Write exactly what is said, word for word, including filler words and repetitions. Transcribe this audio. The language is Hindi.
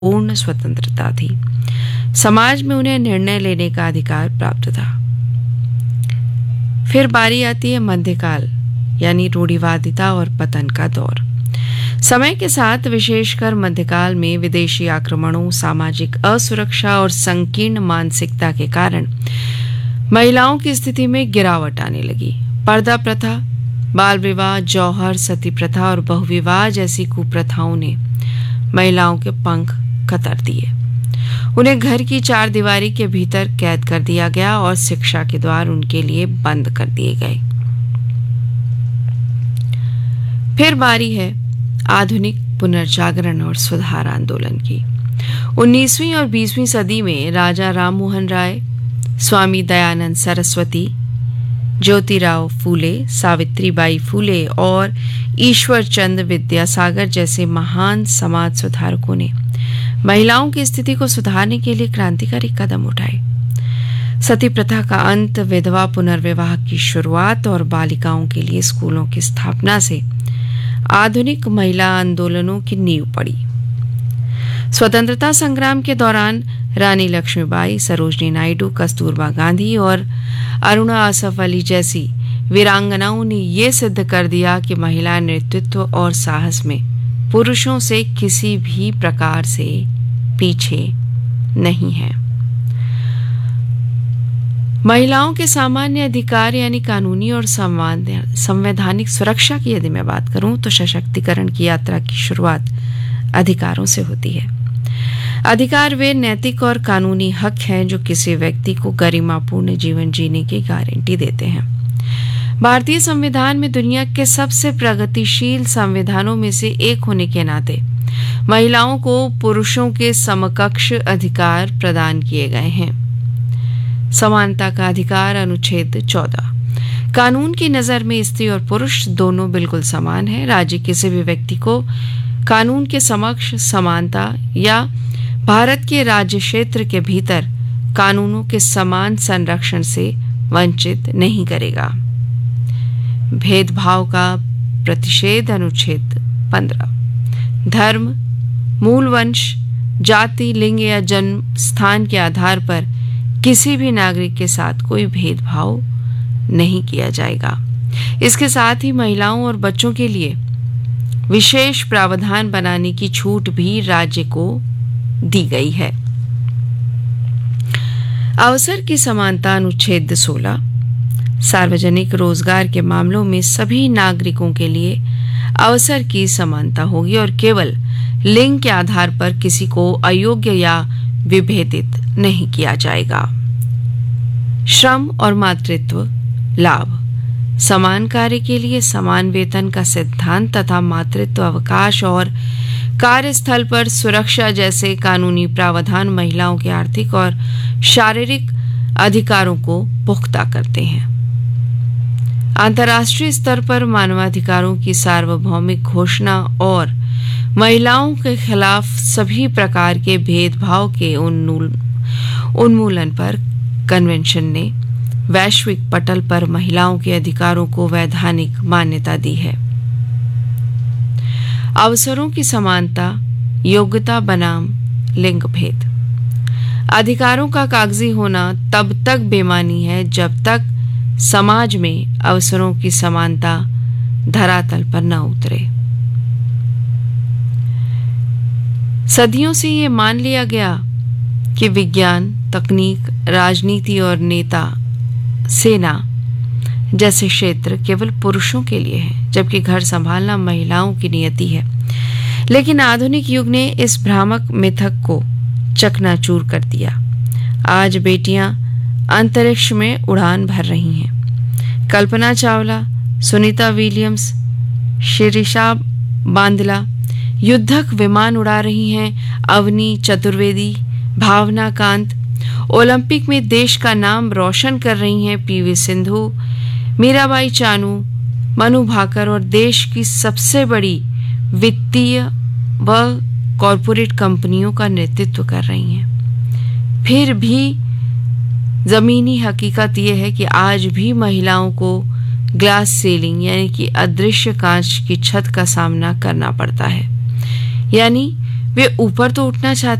पूर्ण स्वतंत्रता थी। समाज में उन्हें निर्णय लेने का अधिकार प्राप्त था। फिर बारी आती है मध्यकाल यानी रूढ़िवादिता और पतन का दौर। समय के साथ विशेषकर मध्यकाल में विदेशी आक्रमणों, सामाजिक असुरक्षा और संकीर्ण मानसिकता के कारण महिलाओं की स्थिति में गिरावट आने लगी। पर्दा प्रथा, बाल विवाह, जौहर, सती प्रथा और बहुविवाह जैसी कुप्रथाओं ने महिलाओं के पंख कतर दिए। उन्हें घर की चार दीवारी के भीतर कैद कर दिया गया और शिक्षा के द्वार उनके लिए बंद कर दिए गए। फिर बारी है आधुनिक पुनर्जागरण और सुधार आंदोलन की। उन्नीसवीं और बीसवीं सदी में राजा राम मोहन राय, स्वामी दयानंद सरस्वती, ज्योतिराव फूले, सावित्रीबाई फूले और ईश्वर चंद्र विद्यासागर जैसे महान समाज सुधारकों ने महिलाओं की स्थिति को सुधारने के लिए क्रांतिकारी कदम उठाए। सती प्रथा का अंत, विधवा पुनर्विवाह की शुरुआत और बालिकाओं के लिए स्कूलों की स्थापना से आधुनिक महिला आंदोलनों की नींव पड़ी। स्वतंत्रता संग्राम के दौरान रानी लक्ष्मीबाई, सरोजनी नायडू, कस्तूरबा गांधी और अरुणा आसफ अली जैसी वीरांगनाओं ने ये सिद्ध कर दिया कि महिला नेतृत्व और साहस में पुरुषों से किसी भी प्रकार से पीछे नहीं है। महिलाओं के सामान्य अधिकार यानी कानूनी और संवैधानिक सुरक्षा की यदि मैं बात करूं तो सशक्तिकरण की यात्रा की शुरुआत अधिकारों से होती है। अधिकार वे नैतिक और कानूनी हक हैं जो किसी व्यक्ति को गरिमापूर्ण जीवन जीने की गारंटी देते हैं। भारतीय संविधान में दुनिया के सबसे प्रगतिशील संविधानों में से एक होने के नाते महिलाओं को पुरुषों के समकक्ष अधिकार प्रदान किए गए हैं। समानता का अधिकार अनुच्छेद चौदह। कानून की नजर में स्त्री और पुरुष दोनों बिल्कुल समान हैं। राज्य किसी भी व्यक्ति को कानून के समक्ष समानता या भारत के राज्य क्षेत्र के भीतर कानूनों के समान संरक्षण से वंचित नहीं करेगा। भेदभाव का प्रतिषेध अनुच्छेद पंद्रह। धर्म, मूल वंश, जाति, लिंग या जन्म स्थान के आधार पर किसी भी नागरिक के साथ कोई भेदभाव नहीं किया जाएगा। इसके साथ ही महिलाओं और बच्चों के लिए विशेष प्रावधान बनाने की छूट भी राज्य को दी गई है। अवसर की समानता अनुच्छेद सोलह। सार्वजनिक रोजगार के मामलों में सभी नागरिकों के लिए अवसर की समानता होगी और केवल लिंग के आधार पर किसी को अयोग्य या विभेदित नहीं किया जाएगा। श्रम और मातृत्व लाभ, समान कार्य के लिए समान वेतन का सिद्धांत तथा मातृत्व अवकाश और कार्यस्थल पर सुरक्षा जैसे कानूनी प्रावधान महिलाओं के आर्थिक और शारीरिक अधिकारों को पुख्ता करते हैं। अंतर्राष्ट्रीय स्तर पर मानवाधिकारों की सार्वभौमिक घोषणा और महिलाओं के खिलाफ सभी प्रकार के भेदभाव के उन्मूलन पर कन्वेंशन ने वैश्विक पटल पर महिलाओं के अधिकारों को वैधानिक मान्यता दी है। अवसरों की समानता, योग्यता बनाम लिंग भेद। अधिकारों का कागजी होना तब तक बेमानी है जब तक समाज में अवसरों की समानता धरातल पर न उतरे। सदियों से ये मान लिया गया कि विज्ञान, तकनीक, राजनीति और नेता, सेना जैसे क्षेत्र केवल पुरुषों के लिए हैं, जबकि घर संभालना महिलाओं की नियति है। लेकिन आधुनिक युग ने इस भ्रामक मिथक को चकनाचूर कर दिया। आज बेटियां अंतरिक्ष में उड़ान भर रही हैं। कल्पना चावला, सुनीता विलियम्स, शिरीषा बांदला युद्धक विमान उड़ा रही हैं। अवनी चतुर्वेदी, भावना कांत ओलंपिक में देश का नाम रोशन कर रही हैं। पीवी सिंधु, मीराबाई चानू, मनु भाकर और देश की सबसे बड़ी वित्तीय व कॉरपोरेट कंपनियों का नेतृत्व कर रही हैं। फिर भी जमीनी हकीकत यह है कि आज भी महिलाओं को ग्लास सीलिंग यानी कि अदृश्य कांच की छत का सामना करना पड़ता है। यानी वे ऊपर तो उठना चाहते